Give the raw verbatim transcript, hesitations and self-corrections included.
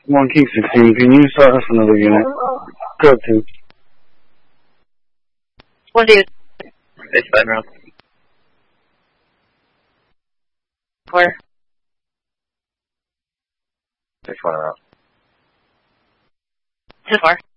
One King sixteen, can you start us another unit? Go to. One dude. It's fine, round. Where? Six one around. Too far.